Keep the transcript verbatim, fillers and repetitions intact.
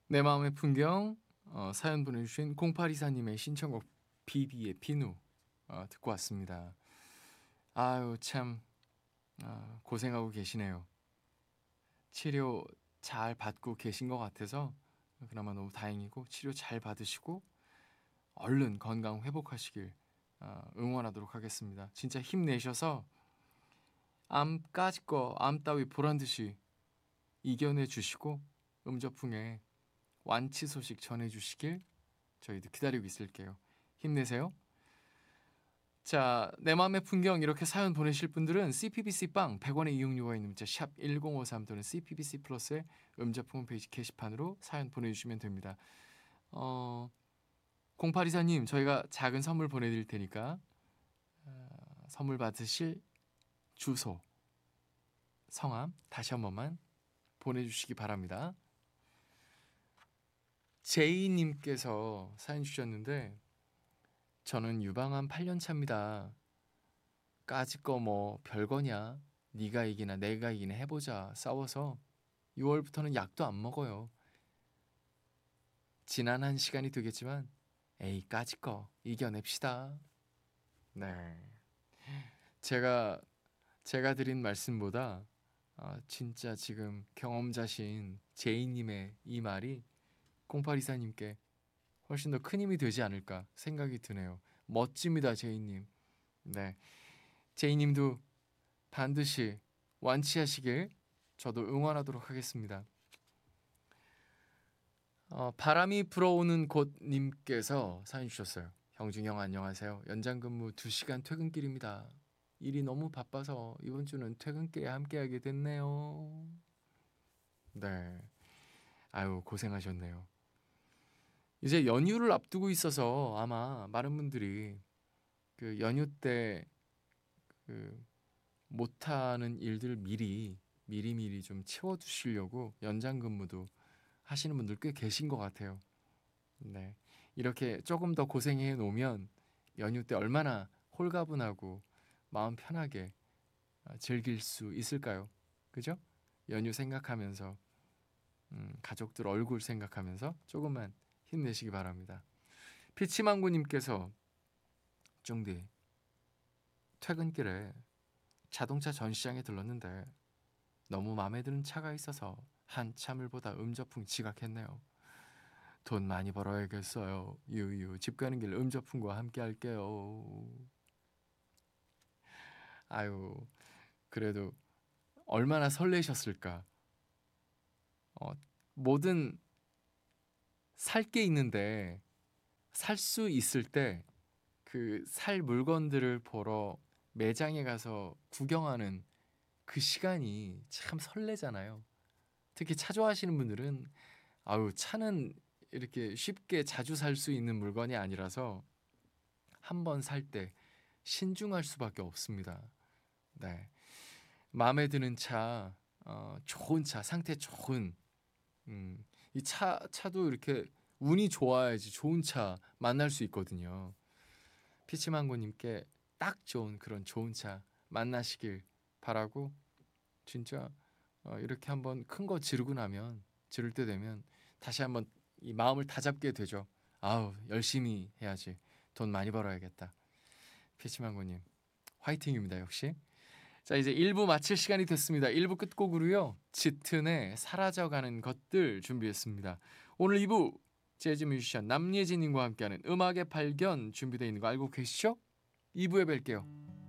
내 마음의 풍경 어, 사연 보내주신 공팔이사님의 신청곡 비비의 비누 어, 듣고 왔습니다. 아유 참 아, 고생하고 계시네요. 치료 잘 받고 계신 것 같아서 그나마 너무 다행이고 치료 잘 받으시고 얼른 건강 회복하시길 어, 응원하도록 하겠습니다. 진짜 힘내셔서 암까짓 거 암 따위 보란듯이 이겨내 주시고 음저풍에 완치 소식 전해주시길 저희도 기다리고 있을게요. 힘내세요. 자, 내 맘의 풍경 이렇게 사연 보내실 분들은 씨피비씨빵 백 원의 이용료가 있는 문자 샵 일공오삼 또는 씨피비씨 플러스의 음자품 홈페이지 게시판으로 사연 보내주시면 됩니다. 어, 공팔이사님 저희가 작은 선물 보내드릴 테니까 어, 선물 받으실 주소, 성함 다시 한 번만 보내주시기 바랍니다. 제이님께서 사연 주셨는데 저는 유방암 팔 년 차입니다. 까짓 거 뭐 별거냐? 네가 이기나 내가 이기나 해보자 싸워서 유월부터는 약도 안 먹어요. 지난한 시간이 되겠지만 에이 까짓 거 이겨냅시다. 네, 제가 제가 드린 말씀보다 아, 진짜 지금 경험자신 제이님의 이 말이 공팔이사님께 훨씬 더 큰 힘이 되지 않을까 생각이 드네요. 멋집니다, 제이님. 네, 제이님도 반드시 완치하시길 저도 응원하도록 하겠습니다. 어, 바람이 불어오는 곳님께서 사연 주셨어요. 형준이 형 안녕하세요. 연장근무 두 시간 퇴근길입니다. 일이 너무 바빠서 이번 주는 퇴근길에 함께하게 됐네요. 네, 아유 고생하셨네요. 이제 연휴를 앞두고 있어서 아마 많은 분들이 그 연휴 때 그 못하는 일들 미리 미리 미리 좀 채워두시려고 연장 근무도 하시는 분들 꽤 계신 것 같아요. 네, 이렇게 조금 더 고생해 놓으면 연휴 때 얼마나 홀가분하고 마음 편하게 즐길 수 있을까요? 그죠? 연휴 생각하면서 음, 가족들 얼굴 생각하면서 조금만 힘내시기 바랍니다. 피치망구님께서 쫑디 퇴근길에 자동차 전시장에 들렀는데 너무 마음에 드는 차가 있어서 한참을 보다 음저풍 지각했네요. 돈 많이 벌어야겠어요. 유유 집 가는 길 음저풍과 함께 할게요. 아유 그래도 얼마나 설레셨을까. 어, 뭐든 살 게 있는데 살 수 있을 때 그 살 물건들을 보러 매장에 가서 구경하는 그 시간이 참 설레잖아요. 특히 차 좋아하시는 분들은 아유 차는 이렇게 쉽게 자주 살 수 있는 물건이 아니라서 한 번 살 때 신중할 수밖에 없습니다. 네, 마음에 드는 차, 어, 좋은 차, 상태 좋은 음, 이 차 차도 이렇게 운이 좋아야지 좋은 차 만날 수 있거든요. 피치망고님께 딱 좋은 그런 좋은 차 만나시길 바라고 진짜 어, 이렇게 한번 큰 거 지르고 나면 지를 때 되면 다시 한번 이 마음을 다잡게 되죠. 아우 열심히 해야지 돈 많이 벌어야겠다. 피치망고님 화이팅입니다 역시. 자 이제 일 부 마칠 시간이 됐습니다. 일 부 끝곡으로요 짙은의 사라져가는 것들 준비했습니다. 오늘 이 부 재즈 뮤지션 남예진님과 함께하는 음악의 발견 준비되어 있는 거 알고 계시죠? 이 부에 뵐게요.